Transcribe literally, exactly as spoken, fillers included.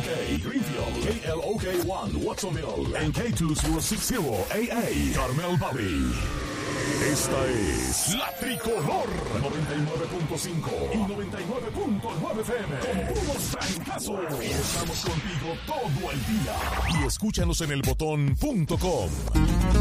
Greenfield, K L O K one, Watsonville, en K dos mil sesenta A A, Carmel Valley. Esta es La Tricolor noventa y nueve punto cinco y noventa y nueve punto nueve F M. Con puros francazos. Estamos contigo todo el día. Y escúchanos en el botón punto com.